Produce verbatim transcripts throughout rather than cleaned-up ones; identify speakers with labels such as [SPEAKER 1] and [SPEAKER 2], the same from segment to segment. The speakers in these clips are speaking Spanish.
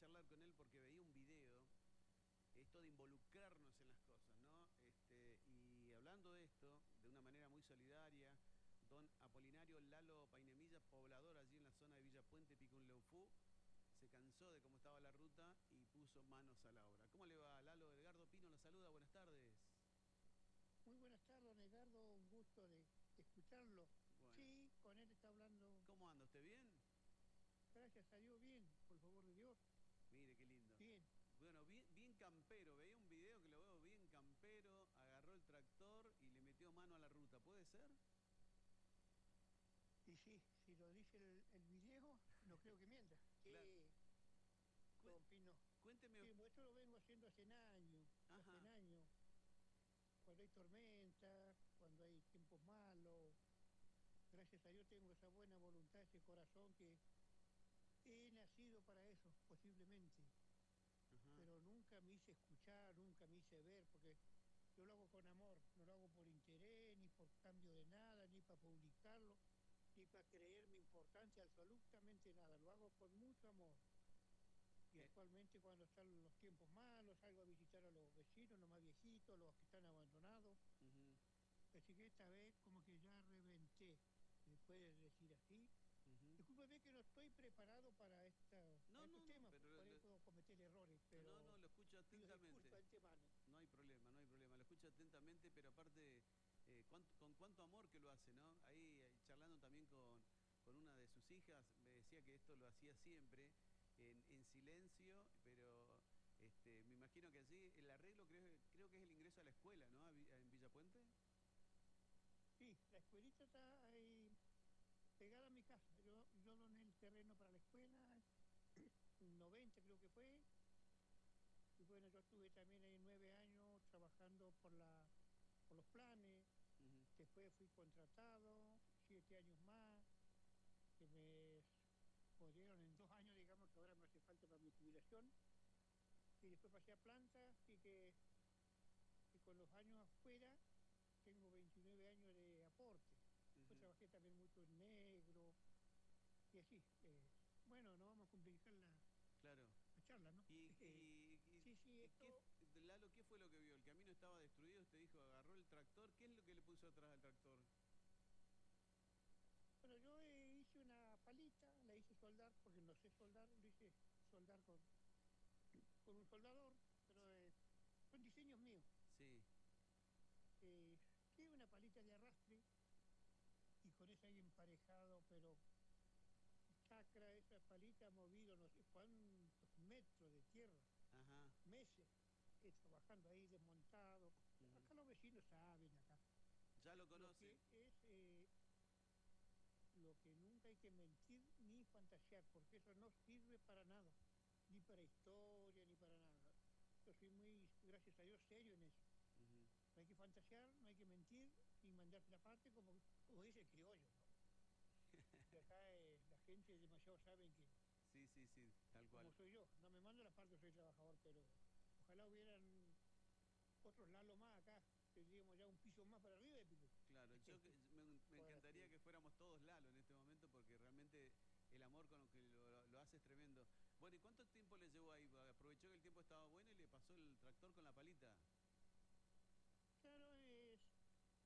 [SPEAKER 1] charlar con él porque veía un video, esto de involucrarnos en las cosas, ¿no? Este, y hablando de esto, de una manera muy solidaria, don Apolinario Lalo Painemilla, poblador allí en la zona de Villa Puente, Picunleufú, se cansó de cómo estaba la ruta y puso manos a la obra. ¿Cómo le va, Lalo? Edgardo Pino lo saluda, buenas tardes.
[SPEAKER 2] Muy buenas tardes, don Edgardo, un gusto de, de escucharlo.
[SPEAKER 1] Bueno,
[SPEAKER 2] Sí, con él está hablando.
[SPEAKER 1] ¿cómo anda usted bien?
[SPEAKER 2] Gracias a Dios, bien, por favor de Dios.
[SPEAKER 1] Mire qué lindo.
[SPEAKER 2] Bien.
[SPEAKER 1] Bueno, bien, bien campero, veía un video que lo veo bien campero, agarró el tractor y le metió mano a la ruta, ¿puede ser?
[SPEAKER 2] Y sí, si lo dice el, el video, no creo que mienta.
[SPEAKER 1] Claro.
[SPEAKER 2] Sí,
[SPEAKER 1] Cué-
[SPEAKER 2] don Pino.
[SPEAKER 1] Cuénteme.
[SPEAKER 2] Sí, pues esto lo vengo haciendo hace años, hace
[SPEAKER 1] Ajá.
[SPEAKER 2] años. Cuando hay tormenta, cuando hay tiempos malos. Gracias a Dios tengo esa buena voluntad, ese corazón que he nacido para eso, posiblemente.
[SPEAKER 1] Ajá.
[SPEAKER 2] Pero nunca me hice escuchar, nunca me hice ver, porque yo lo hago con amor, no lo hago por interés, ni por cambio de nada, ni para publicarlo, ni para creerme importancia, absolutamente nada, lo hago con mucho amor. Y
[SPEAKER 1] Eh,
[SPEAKER 2] actualmente cuando están los tiempos malos, salgo a visitar a los vecinos, los más viejitos, los que están abandonados.
[SPEAKER 1] ujú,
[SPEAKER 2] Así que esta vez como que ya reventé, se puede decir así.
[SPEAKER 1] ujú.
[SPEAKER 2] Discúlpeme que no estoy preparado para, esta,
[SPEAKER 1] No,
[SPEAKER 2] para estos
[SPEAKER 1] no, no,
[SPEAKER 2] temas,
[SPEAKER 1] pero
[SPEAKER 2] porque
[SPEAKER 1] lo-
[SPEAKER 2] por ahí
[SPEAKER 1] lo-
[SPEAKER 2] puedo cometer errores,
[SPEAKER 1] no, no,
[SPEAKER 2] pero
[SPEAKER 1] lo escucho
[SPEAKER 2] pido disculpas de
[SPEAKER 1] atentamente.
[SPEAKER 2] antemano.
[SPEAKER 1] No hay problema, no hay problema. Lo escucho atentamente, pero aparte, eh, cuánto- con cuánto amor que lo hace, ¿no? Ahí eh, charlando también con, con una de sus hijas, me decía que esto lo hacía siempre, en, en silencio, pero este, me imagino que allí el arreglo creo, creo que es el ingreso a la escuela, ¿no? A Vi- En Villa Puente.
[SPEAKER 2] Sí, la escuelita está ahí pegada a mi casa. Yo, yo doné el terreno para la escuela, noventa creo que fue. Y bueno, yo estuve también ahí nueve años trabajando por, la, por los planes.
[SPEAKER 1] Ujú,
[SPEAKER 2] Después fui contratado, siete años más, que me pudieron en dos años, digamos que ahora me hace falta para mi jubilación. Y después pasé a planta, así que y con los años afuera tengo veintinueve años de aporte. Después
[SPEAKER 1] ujú.
[SPEAKER 2] trabajé también mucho en negro y así. Eh, bueno, no vamos a complicar la,
[SPEAKER 1] Claro.
[SPEAKER 2] la charla, ¿no?
[SPEAKER 1] Y,
[SPEAKER 2] Eh,
[SPEAKER 1] y,
[SPEAKER 2] sí, sí,
[SPEAKER 1] y- y qué,
[SPEAKER 2] esto,
[SPEAKER 1] Lalo, ¿qué fue lo que vio? El camino estaba destruido, usted dijo, agarró el tractor. ¿Qué es lo que le puso atrás al tractor?
[SPEAKER 2] bueno, yo eh, hice una palita, la hice soldar, porque no sé soldar, lo hice soldar con, con un soldador, pero eh, son diseños míos.
[SPEAKER 1] Sí.
[SPEAKER 2] Eh, que una palita de arrastre y con eso ahí emparejado, pero chacra, esa palita ha movido no sé cuántos metros de tierra,
[SPEAKER 1] Ajá.
[SPEAKER 2] meses, eh, trabajando ahí desmontado.
[SPEAKER 1] Ujú.
[SPEAKER 2] Acá los vecinos saben, acá.
[SPEAKER 1] Ya lo
[SPEAKER 2] Lo
[SPEAKER 1] conocen.
[SPEAKER 2] que es eh, lo que nunca hay que mentir ni fantasear, porque eso no sirve para nada, ni para historia, ni para nada. Yo soy muy, gracias a Dios, serio en eso.
[SPEAKER 1] Ujú.
[SPEAKER 2] No hay que fantasear, no hay que mentir, ni mandarte la parte, como, como dice el criollo, ¿no? Que acá eh, la gente demasiado saben que,
[SPEAKER 1] Sí, sí, sí, tal
[SPEAKER 2] como
[SPEAKER 1] cual.
[SPEAKER 2] soy yo, no me mando la parte, soy trabajador, pero ojalá hubieran otros Lalo más acá, tendríamos ya un piso más para arriba de Pico.
[SPEAKER 1] Claro, yo que- me, me
[SPEAKER 2] Ahora
[SPEAKER 1] encantaría
[SPEAKER 2] sí.
[SPEAKER 1] que fuéramos todos Lalo en este momento porque realmente el amor con lo que lo, lo hace es tremendo. Bueno, ¿y cuánto tiempo le llevó ahí? ¿Aprovechó que el tiempo estaba bueno y le pasó el tractor con la palita?
[SPEAKER 2] Claro, es,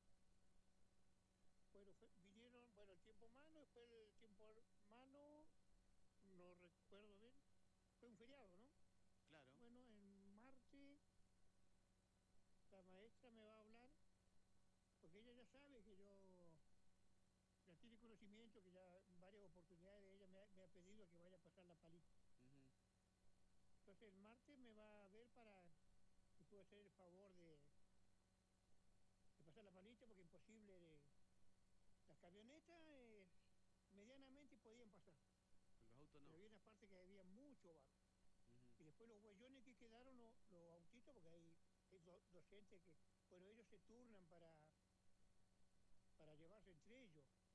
[SPEAKER 2] bueno, fue- vinieron, bueno, el tiempo malo, después el tiempo malo, no recuerdo bien, fue un feriado, ¿no?
[SPEAKER 1] Claro.
[SPEAKER 2] Bueno, en martes la maestra me va a hablar, porque ella ya sabe que yo, ya tiene conocimiento, que ya en varias oportunidades ella me ha, me ha pedido que vaya a pasar la palita.
[SPEAKER 1] Ujú,
[SPEAKER 2] Entonces el martes me va a ver para si puedo hacer el favor de, de pasar la palita, porque imposible de... Las camionetas eh, medianamente podían pasar,
[SPEAKER 1] pero los autos
[SPEAKER 2] pero
[SPEAKER 1] no.
[SPEAKER 2] había una parte que había mucho barro.
[SPEAKER 1] Ujú,
[SPEAKER 2] Y después los huellones que quedaron, los, los autitos, porque hay, hay do- docentes que, bueno, ellos se turnan para, para llevarse entre ellos.